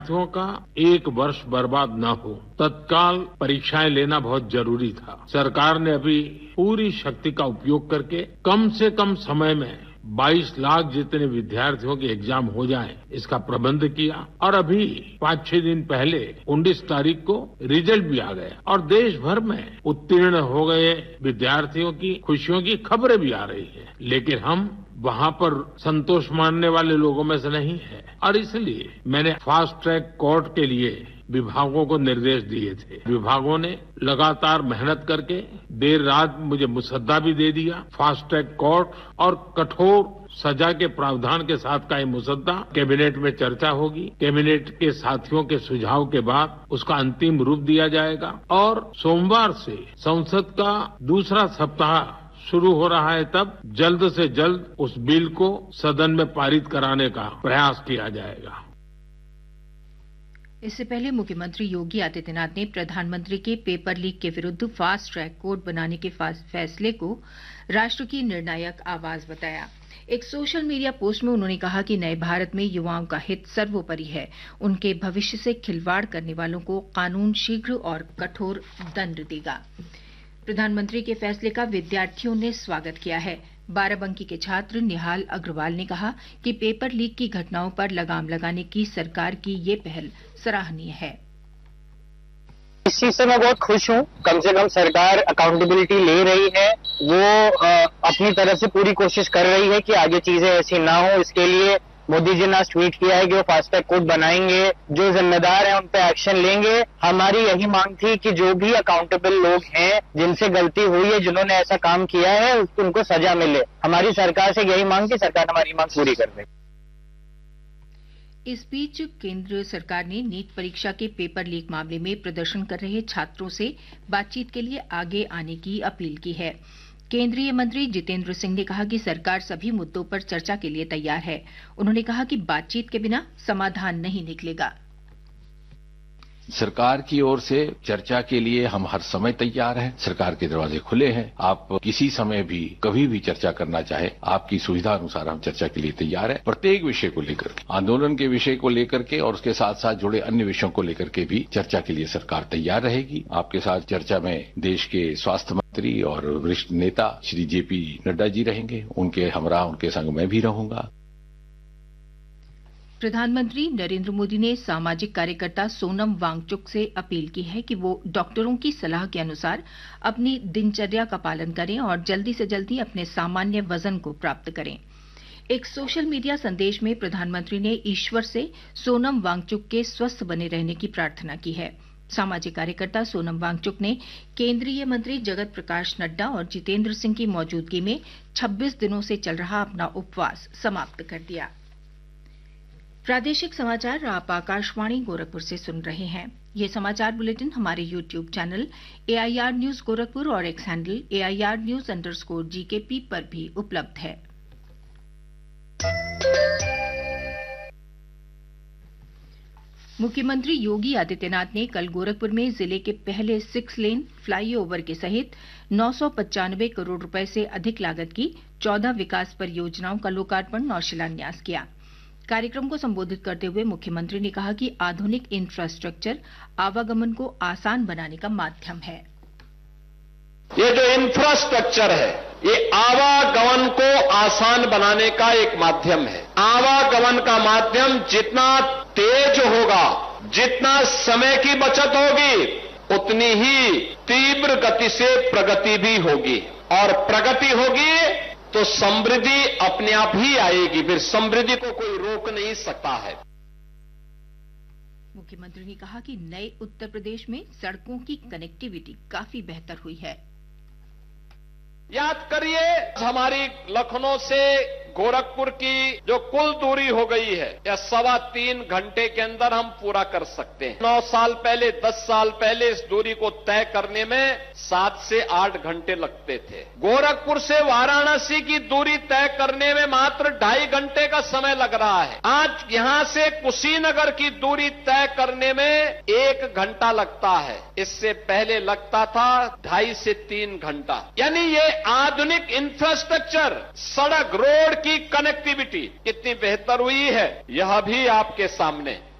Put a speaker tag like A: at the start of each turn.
A: विद्यार्थियों का एक वर्ष बर्बाद न हो, तत्काल परीक्षाएं लेना बहुत जरूरी था। सरकार ने अभी पूरी शक्ति का उपयोग करके कम से कम समय में 22 लाख जितने विद्यार्थियों के एग्जाम हो जाए, इसका प्रबंध किया। और अभी 5-6 दिन पहले 19 तारीख को रिजल्ट भी आ गया और देश भर में उत्तीर्ण हो गए विद्यार्थियों की खुशियों की खबरें भी आ रही है। लेकिन हम वहां पर संतोष मानने वाले लोगों में से नहीं है और इसलिए मैंने फास्ट ट्रैक कोर्ट के लिए विभागों को निर्देश दिए थे। विभागों ने लगातार मेहनत करके देर रात मुझे मुसद्दा भी दे दिया। फास्ट ट्रैक कोर्ट और कठोर सजा के प्रावधान के साथ का ये मुसद्दा कैबिनेट में चर्चा होगी। कैबिनेट के साथियों के सुझाव के बाद उसका अंतिम रूप दिया जाएगा और सोमवार से संसद का दूसरा सप्ताह शुरू हो रहा है, तब जल्द से जल्द उस बिल को सदन में पारित कराने का प्रयास किया जाएगा।
B: इससे पहले मुख्यमंत्री योगी आदित्यनाथ ने प्रधानमंत्री के पेपर लीक के विरुद्ध फास्ट ट्रैक कोर्ट बनाने के फैसले को राष्ट्र की निर्णायक आवाज बताया। एक सोशल मीडिया पोस्ट में उन्होंने कहा कि नए भारत में युवाओं का हित सर्वोपरि है। उनके भविष्य से खिलवाड़ करने वालों को कानून शीघ्र और कठोर दंड देगा। प्रधानमंत्री के फैसले का विद्यार्थियों ने स्वागत किया है। बाराबंकी के छात्र निहाल अग्रवाल ने कहा कि पेपर लीक की घटनाओं पर लगाम लगाने की सरकार की ये पहल सराहनीय है।
C: इस चीज से मैं बहुत खुश हूँ। कम से कम सरकार अकाउंटेबिलिटी ले रही है। वो अपनी तरफ से पूरी कोशिश कर रही है कि आगे चीजें ऐसी ना हो। इसके लिए मोदी जी ने आज ट्वीट किया है कि वो फास्ट ट्रैक कोर्ट बनाएंगे, जो जिम्मेदार हैं उन पे एक्शन लेंगे। हमारी यही मांग थी कि जो भी अकाउंटेबल लोग हैं, जिनसे गलती हुई है, जिन्होंने ऐसा काम किया है, उनको सजा मिले। हमारी सरकार से यही मांग कि सरकार हमारी मांग पूरी कर दे।
B: इस बीच केंद्र सरकार ने नीट परीक्षा के पेपर लीक मामले में प्रदर्शन कर रहे छात्रों से बातचीत के लिए आगे आने की अपील की है। केंद्रीय मंत्री जितेंद्र सिंह ने कहा कि सरकार सभी मुद्दों पर चर्चा के लिए तैयार है। उन्होंने कहा कि बातचीत के बिना समाधान नहीं निकलेगा।
D: सरकार की ओर से चर्चा के लिए हम हर समय तैयार हैं। सरकार के दरवाजे खुले हैं। आप किसी समय भी कभी भी चर्चा करना चाहे, आपकी सुविधा अनुसार हम चर्चा के लिए तैयार हैं। प्रत्येक विषय को लेकर के, आंदोलन के विषय को लेकर के और उसके साथ साथ जुड़े अन्य विषयों को लेकर के भी चर्चा के लिए सरकार तैयार रहेगी। आपके साथ चर्चा में देश के स्वास्थ्य मंत्री और वरिष्ठ नेता श्री जेपी नड्डा जी रहेंगे। उनके हमरा उनके संग मैं भी रहूंगा।
B: प्रधानमंत्री नरेंद्र मोदी ने सामाजिक कार्यकर्ता सोनम वांगचुक से अपील की है कि वो डॉक्टरों की सलाह के अनुसार अपनी दिनचर्या का पालन करें और जल्दी से जल्दी अपने सामान्य वजन को प्राप्त करें। एक सोशल मीडिया संदेश में प्रधानमंत्री ने ईश्वर से सोनम वांगचुक के स्वस्थ बने रहने की प्रार्थना की है। सामाजिक कार्यकर्ता सोनम वांगचुक ने केंद्रीय मंत्री जगत प्रकाश नड्डा और जितेंद्र सिंह की मौजूदगी में 26 दिनों से चल रहा अपना उपवास समाप्त कर दिया। प्रादेशिक समाचार आप आकाशवाणी गोरखपुर से सुन रहे हैं। ये समाचार बुलेटिन हमारे YouTube channel AIR news Gorakhpur और एक्स हैंडल AIR news_GKP पर भी उपलब्ध है। मुख्यमंत्री योगी आदित्यनाथ ने कल गोरखपुर में जिले के पहले 6 लेन फ्लाईओवर के सहित 995 करोड़ रुपए से अधिक लागत की 14 विकास परियोजनाओं का लोकार्पण और शिलान्यास किया। कार्यक्रम को संबोधित करते हुए मुख्यमंत्री ने कहा कि आधुनिक इंफ्रास्ट्रक्चर आवागमन को आसान बनाने का माध्यम है।
E: ये जो इंफ्रास्ट्रक्चर है, ये आवागमन को आसान बनाने का एक माध्यम है। आवागमन का माध्यम जितना तेज होगा, जितना समय की बचत होगी, उतनी ही तीव्र गति से प्रगति भी होगी और प्रगति होगी तो समृद्धि अपने आप ही आएगी। फिर समृद्धि को कोई रोक नहीं सकता है।
B: मुख्यमंत्री ने कहा कि नए उत्तर प्रदेश में सड़कों की कनेक्टिविटी काफी बेहतर हुई है।
E: याद करिए, हमारी लखनऊ से गोरखपुर की जो कुल दूरी हो गई है, यह 3.25 घंटे के अंदर हम पूरा कर सकते हैं। 9 साल पहले, 10 साल पहले इस दूरी को तय करने में 7 से 8 घंटे लगते थे। गोरखपुर से वाराणसी की दूरी तय करने में मात्र 2.5 घंटे का समय लग रहा है। आज यहां से कुशीनगर की दूरी तय करने में 1 घंटा लगता है। इससे पहले लगता था 2.5 से 3 घंटा। यानी ये आधुनिक इंफ्रास्ट्रक्चर, सड़क, रोड की कनेक्टिविटी कितनी बेहतर हुई है, यह भी आपके सामने